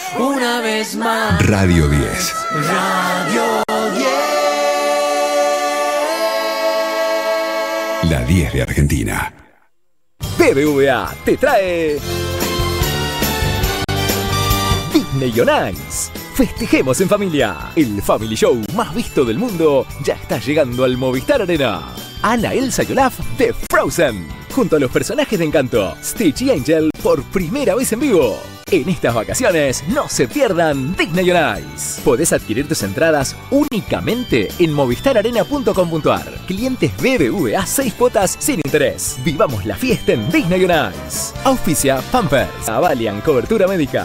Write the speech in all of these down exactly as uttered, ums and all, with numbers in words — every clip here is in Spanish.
una vez más. Radio diez. Radio diez. La diez de Argentina. B B V A te trae Disney on Ice. Festejemos en familia. El Family Show más visto del mundo ya está llegando al Movistar Arena. Anna, Elsa y Olaf de Frozen, junto a los personajes de Encanto, Stitch y Angel, por primera vez en vivo. En estas vacaciones no se pierdan Disney on Ice. Podés adquirir tus entradas únicamente en movistar arena punto com punto ar. Clientes B B V A seis cuotas sin interés. Vivamos la fiesta en Disney on Ice. Auspicia Pampers. Avalian Cobertura Médica.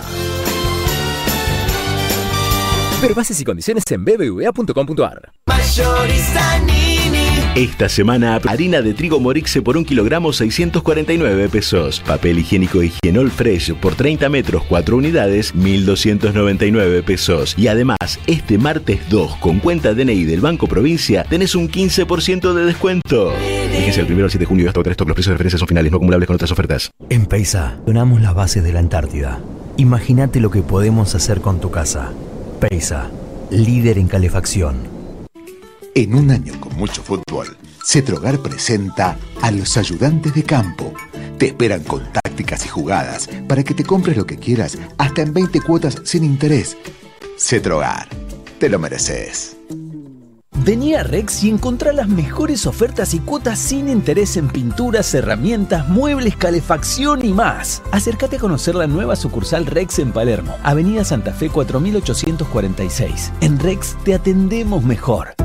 Ver bases y condiciones en b b v a punto com punto ar. Mayorista Nini. Esta semana, harina de trigo Morixe por un kilogramo seiscientos cuarenta y nueve pesos. Papel higiénico Higienol Fresh por treinta metros, cuatro unidades, mil doscientos noventa y nueve pesos. Y además, este martes dos, con cuenta D N I del Banco Provincia, tenés un quince por ciento de descuento. Fíjense el primero al siete de junio y hasta otra stock. Los precios de referencia son finales, no acumulables con otras ofertas. En Peisa, donamos las bases de la Antártida. Imagínate lo que podemos hacer con tu casa. Peisa, líder en calefacción. En un año con mucho fútbol, Cetrogar presenta a los ayudantes de campo. Te esperan con tácticas y jugadas para que te compres lo que quieras hasta en veinte cuotas sin interés. Cetrogar, te lo mereces. Vení a Rex y encontrá las mejores ofertas y cuotas sin interés en pinturas, herramientas, muebles, calefacción y más. Acércate a conocer la nueva sucursal Rex en Palermo, Avenida Santa Fe cuatro mil ochocientos cuarenta y seis. En Rex te atendemos mejor.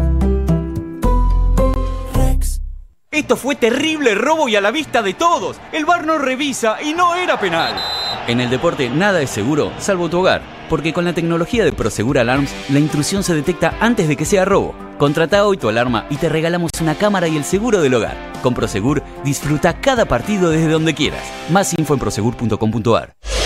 Esto fue terrible robo y a la vista de todos. El V A R no revisa y no era penal. En el deporte nada es seguro, salvo tu hogar. Porque con la tecnología de Prosegur Alarms, la intrusión se detecta antes de que sea robo. Contrata hoy tu alarma y te regalamos una cámara y el seguro del hogar. Con Prosegur, disfruta cada partido desde donde quieras. Más info en prosegur punto com punto ar.